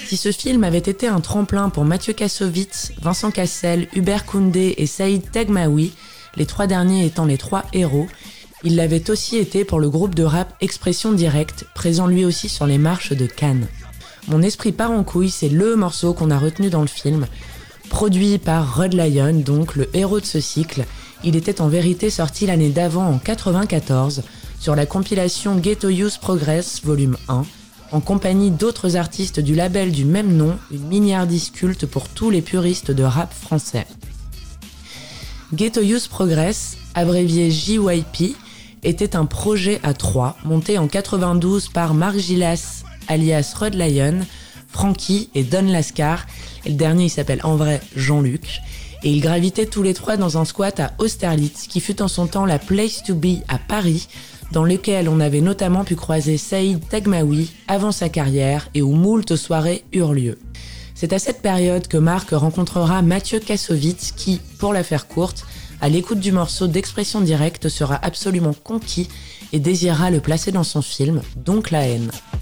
Si ce film avait été un tremplin pour Mathieu Kassovitz, Vincent Cassel, Hubert Koundé et Saïd Taghmaoui, les 3 derniers étant les 3 héros, il l'avait aussi été pour le groupe de rap Expression Directe, présent lui aussi sur les marches de Cannes. Mon esprit part en couille, c'est le morceau qu'on a retenu dans le film. Produit par Rod Lion, donc le héros de ce cycle, il était en vérité sorti l'année d'avant en 1994 sur la compilation Ghetto Youth Progress Volume 1, en compagnie d'autres artistes du label du même nom, une mini-hardis culte pour tous les puristes de rap français. Ghetto Youth Progress, abrévié JYP, était un projet à 3, monté en 92 par Marc Gillas, alias Rod Lion, Frankie et Don Lascar, et le dernier il s'appelle en vrai Jean-Luc, et ils gravitaient tous les 3 dans un squat à Austerlitz, qui fut en son temps la place to be à Paris, dans lequel on avait notamment pu croiser Saïd Taghmaoui avant sa carrière et où moult soirées eurent lieu. C'est à cette période que Marc rencontrera Mathieu Kassovitz qui, pour la faire courte, à l'écoute du morceau d'Expression Directe sera absolument conquis et désirera le placer dans son film, donc La Haine.